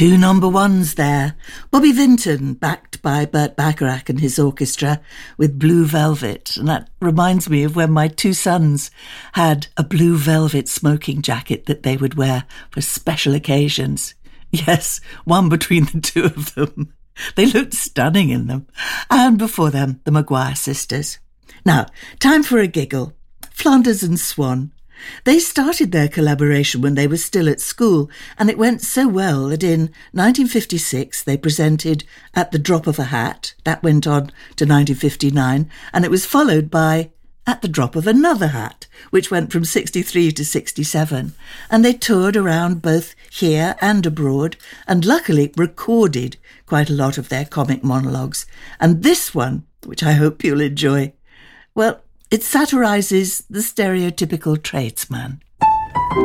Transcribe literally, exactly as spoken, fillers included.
Two number ones there. Bobby Vinton, backed by Burt Bacharach and his orchestra, with Blue Velvet. And that reminds me of when my two sons had a blue velvet smoking jacket that they would wear for special occasions. Yes, one between the two of them. They looked stunning in them. And before them, the Maguire sisters. Now, time for a giggle. Flanders and Swan. They started their collaboration when they were still at school, and it went so well that in nineteen fifty-six they presented At the Drop of a Hat. That went on to nineteen fifty-nine, and it was followed by At the Drop of Another Hat, which went from sixty-three to sixty-seven. And they toured around both here and abroad, and luckily recorded quite a lot of their comic monologues. And this one, which I hope you'll enjoy, well, it satirises the stereotypical tradesman.